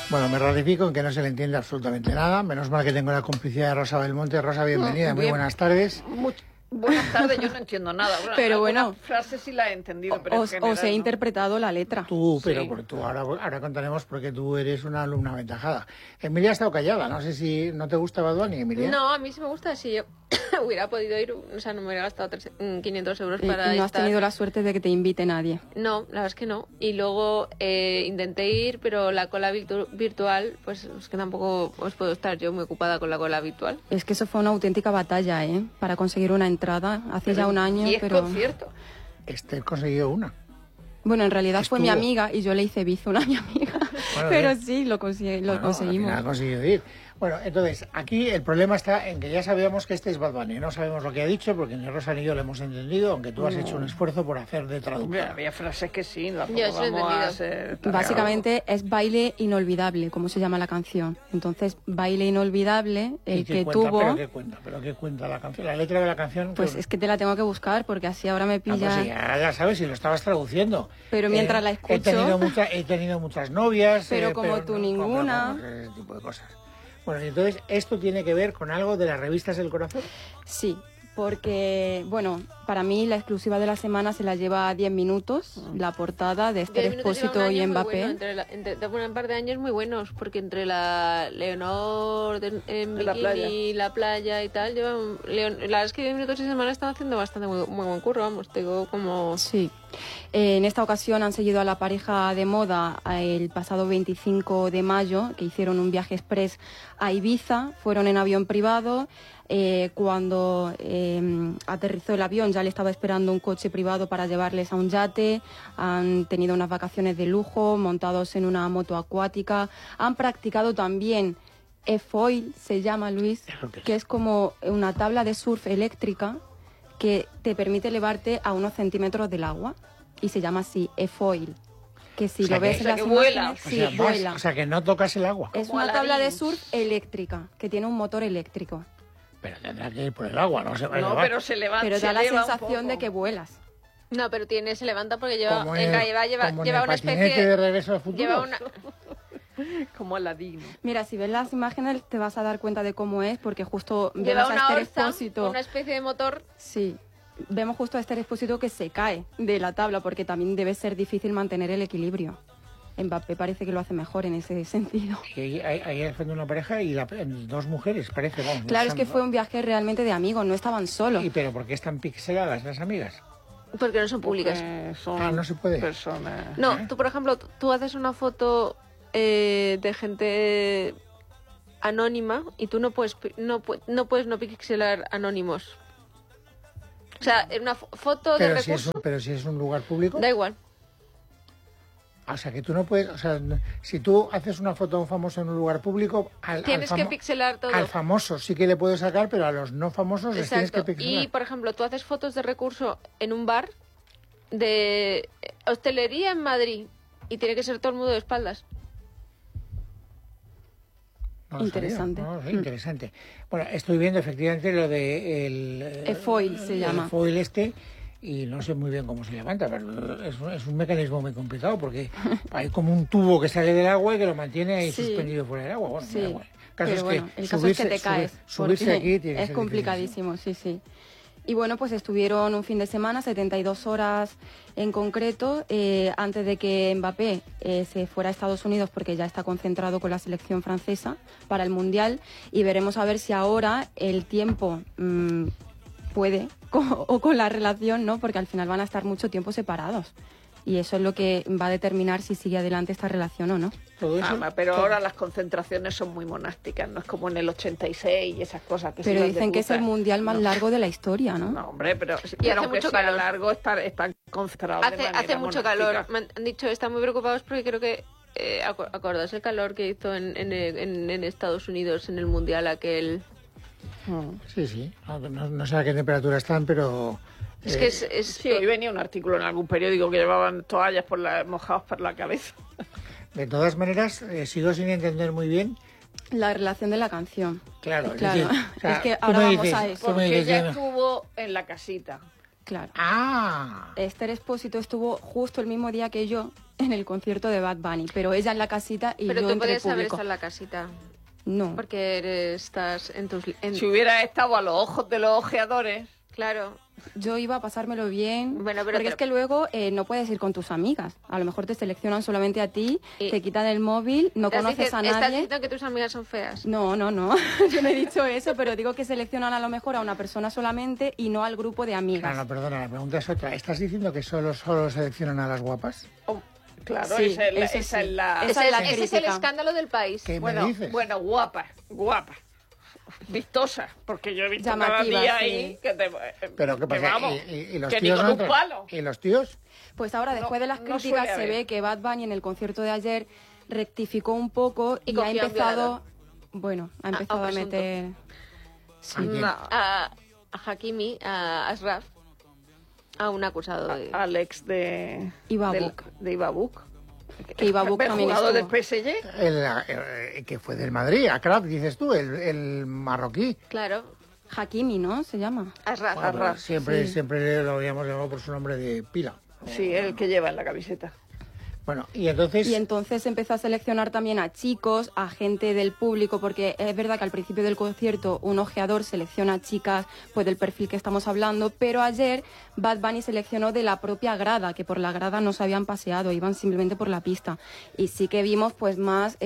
Bueno, me ratifico en que no se le entiende absolutamente nada. Menos mal que tengo la complicidad de Rosa Belmonte. Rosa, bienvenida, muy buenas tardes. Buenas tardes, yo no entiendo nada. Pero bueno, frases sí la he entendido, pero os he interpretado la letra. Tú, pero Sí. tú ahora contaremos porque tú eres una alumna aventajada. Emilia ha estado callada, no sé si no te gusta Bad Bunny, Emilia. No, a mí sí me gusta. Si yo hubiera podido ir, o sea, no me hubiera gastado 500 euros para Y no has estar. tenido la suerte de que te invite nadie. No, la verdad es que no. Y luego intenté ir, pero la cola virtual, pues es que tampoco os puedo estar yo muy ocupada con la cola virtual. Es que eso fue una auténtica batalla, para conseguir una entrada. Hace ya un año, Y es pero... concierto. Este conseguido una. Bueno, en realidad fue mi Estuvo. amiga y yo le hice bizuna a mi amiga. Bueno, Pero bien. sí, lo Bueno, conseguimos. al final ha conseguido ir. Bueno, entonces, aquí el problema está en que ya sabíamos que este es Bad Bunny. No sabemos lo que ha dicho porque ni Rosa ni yo lo hemos entendido, aunque tú has hecho un esfuerzo por hacer de Hombre, traductor. había frases que sí, no Yo eso he vamos a entendido. ser tan Básicamente es Baile Inolvidable, como se llama la canción. Entonces, Baile Inolvidable, ¿Y el qué que cuenta? tuvo... ¿Pero qué cuenta la canción? La letra de la canción. Pues es que te la tengo que buscar porque así ahora me Pues pilla... sí, ya sabes, si lo estabas traduciendo. Pero mientras la escucho- He tenido muchas novias. Pero como tú ninguna. Ese tipo de cosas. Bueno, y entonces, ¿esto tiene que ver con algo de las revistas del corazón? Sí, porque, bueno, para mí la exclusiva de la semana se la lleva 10 minutos, la portada de 10 Esther minutos lleva un Expósito y año muy Mbappé. bueno, de un par de años muy buenos, porque entre la Leonor en la bikini playa. y la playa y tal, la verdad es que 10 minutos de semana están haciendo bastante muy buen curro, vamos, tengo como... Sí. En esta ocasión han seguido a la pareja de moda el pasado 25 de mayo, que hicieron un viaje express a Ibiza, fueron en avión privado. Cuando aterrizó el avión ya le estaba esperando un coche privado para llevarles a un yate, han tenido unas vacaciones de lujo, montados en una moto acuática, han practicado también e-foil, se llama, Luis, que es como una tabla de surf eléctrica que te permite elevarte a unos centímetros del agua y se llama así, e-foil. Que si O sea lo ves que- en las o sea que vuela. imágenes, O sí, sea, vuela. o sea, que no tocas el agua. Es Como una tabla de Aladín. surf eléctrica que tiene un motor eléctrico, Pero tendrá que ir por el agua, no se va a No, elevar. pero se levanta. pero se da la eleva un sensación de poco. que vuelas. No, pero se levanta porque lleva, Como en en realidad como en lleva el una patinete especie de Regreso al Futuro. lleva una, Como Aladino. Mira, si ves las imágenes te vas a dar cuenta de cómo es, porque justo lleva vemos a una Esther orza, Expósito. una especie de motor. Sí, vemos justo a Esther Expósito que se cae de la tabla, porque también debe ser difícil mantener el equilibrio. Mbappé parece que lo hace mejor en ese sentido. Y ahí al frente una pareja y dos mujeres, parece. Vamos, Claro, es que están- fue un viaje realmente de amigos, no estaban solos. ¿Pero por qué están pixeladas las amigas? Porque no son públicas. Son Ah, no se puede. personas. No, tú por ejemplo, tú haces una foto de gente anónima y tú no puedes no pixelar anónimos. O sea, en una foto de recurso Pero si es un lugar público. da igual. O sea, que tú no puedes. O sea, si tú haces una foto a un famoso en un lugar público, Tienes que pixelar todo. al famoso sí que le puedes sacar, pero a los no famosos les tienes que Exacto. pixelar. Y por ejemplo, tú haces fotos de recurso en un bar de hostelería en Madrid y tiene que ser todo el mundo de espaldas. No lo Interesante. sabía, no lo sé, interesante. Bueno, estoy viendo efectivamente lo de E-foil se llama. El foil y no sé muy bien cómo se levanta, pero es un mecanismo muy complicado porque hay como un tubo que sale del agua y que lo mantiene ahí Sí. suspendido fuera del agua. Bueno, Sí, da igual. El caso pero es bueno, que el caso es que te caes. subirse porque aquí tiene que es ser complicadísimo, sí, sí. Y bueno, pues estuvieron un fin de semana, 72 horas en concreto, antes de que Mbappé se fuera a Estados Unidos, porque ya está concentrado con la selección francesa para el Mundial, y veremos a ver si ahora el tiempo puede, o con la relación, ¿no? Porque al final van a estar mucho tiempo separados. Y eso es lo que va a determinar si sigue adelante esta relación o no. Todo eso. Pero ahora las concentraciones son muy monásticas, no es como en el 86 y esas cosas que se Pero iban de dicen que es el puta. mundial más No. largo de la historia, ¿no? No, hombre, pero Y hace aunque mucho sea calor. largo, están concentrados de Hace manera mucho monástica. calor. Me han dicho, están muy preocupados porque creo que acordáis el calor que hizo en Estados Unidos en el Mundial aquel. Sí, sí. No sé a qué temperatura están, pero... Es que es Sí, hoy venía un artículo en algún periódico que llevaban toallas mojadas por la cabeza. De todas maneras, sigo sin entender muy bien. La relación de la canción. Claro, Claro. decir, o sea, Es que tú ahora me vamos dices- a eso. tú me Porque dices, ella ya no- estuvo en la casita. Claro. Ah. Esther Expósito estuvo justo el mismo día que yo en el concierto de Bad Bunny, pero ella en la casita y Pero yo tú entre el puedes haber público. estado en la casita. No. Porque estás en tus... Si hubiera estado a los ojos de los ojeadores. Claro. Yo iba a pasármelo bien, Bueno, pero porque es que luego no puedes ir con tus amigas. A lo mejor te seleccionan solamente a ti, te quitan el móvil, no conoces a ¿Estás nadie. diciendo que tus amigas son feas? No, no, no. Yo no he dicho eso, pero digo que seleccionan a lo mejor a una persona solamente y no al grupo de amigas. Claro, no, perdona, la pregunta es otra. ¿Estás diciendo que solo seleccionan a las guapas? Oh, claro, Sí, esa es la... eso Esa sí. es la... Esa es la Ese es el crítica. escándalo del país. ¿Qué me Bueno, dices? bueno, guapa, vistosa, porque yo he visto cada Llamativa, día sí. ahí que te... ¿Pero qué que pasa? vamos, ¿Y los que ni tíos con no un entran? palo. ¿Y los tíos? Pues ahora, después de las no críticas, suele se haber. ve que Bad Bunny en el concierto de ayer rectificó un poco Y y ha cogió a un empezado... Bueno, ha empezado a presunto. meter... ¿A quién? A Hakimi, a Ashraf, a un acusado de... Alex de... Ibabuk. De Ibabuk. Que Ibabuk El también jugador estuvo. del PSG. Que fue del Madrid, a Crack, dices tú, el marroquí. Claro, Hakimi, ¿no? Se llama. Ashraf. Bueno, pero Arras, siempre lo habíamos llamado por su nombre de pila. Sí, el que lleva en la camiseta. Bueno, y entonces... Y entonces empezó a seleccionar también a chicos, a gente del público, porque es verdad que al principio del concierto un ojeador selecciona a chicas pues del perfil que estamos hablando, pero ayer Bad Bunny seleccionó de la propia grada, que por la grada no se habían paseado, iban simplemente por la pista. Y sí que vimos pues más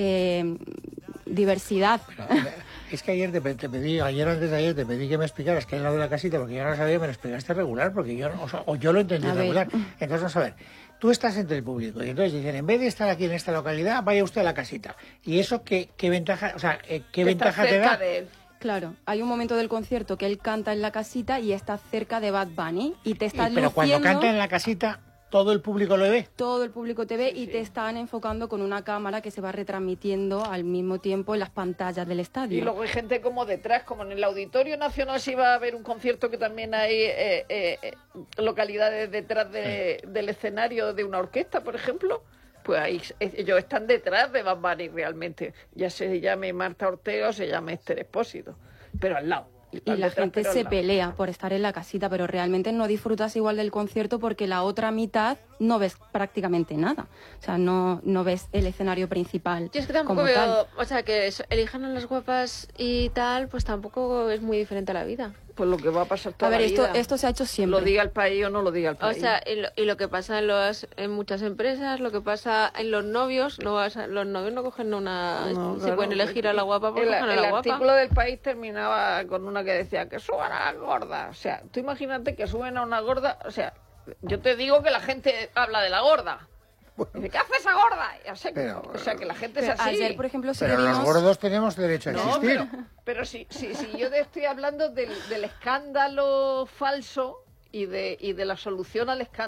diversidad. Es que ayer ayer antes de ayer te pedí que me explicaras qué es lo de la casita, porque yo no sabía, me lo explicaste regular, porque yo, o yo lo entendí A ver. regular. Entonces, vamos a ver, tú estás entre el público, y entonces dicen, en vez de estar aquí en esta localidad, vaya usted a la casita. ¿Y eso qué ventaja, o sea, qué Que ventaja está te cerca da? de él. Claro, hay un momento del concierto que él canta en la casita y está cerca de Bad Bunny y te están Pero cuando luciendo, canta en la casita, todo el público lo ve. todo el público te ve y te están enfocando con una cámara que se va retransmitiendo al mismo tiempo en las pantallas del estadio. Y luego hay gente como detrás, como en el Auditorio Nacional, si va a haber un concierto que también hay localidades detrás del escenario de una orquesta, por ejemplo. Pues ahí ellos están detrás de Bad Bunny realmente. Ya se llame Marta Ortega o se llame Esther Expósito, pero al lado. Y Están la detrás, gente pero al se lado. pelea por estar en la casita, pero realmente no disfrutas igual del concierto porque la otra mitad no ves prácticamente nada. O sea, no ves el escenario principal. Yo es que tampoco como veo, tal. o sea, que elijan a las guapas y tal, pues tampoco es muy diferente a la vida. Pues lo que va a pasar A toda ver, la vida. esto se ha hecho siempre. Lo diga el país o no lo diga el O país. sea, y lo que pasa en muchas empresas, lo que pasa en los novios, los novios no cogen una... No, si claro, pueden elegir a la guapa, pues el, cogen a el la guapa. artículo del país terminaba con una que decía que suban a la gorda. O sea, tú imagínate que suben a una gorda. O sea, yo te digo que la gente habla de la gorda. Dice, ¿qué hace esa gorda? O sea, que la gente Pero es así. ayer, por ejemplo, sí Pero que los vimos... gordos tenemos derecho a No, existir. pero si yo te estoy hablando del escándalo falso y de la solución al escándalo.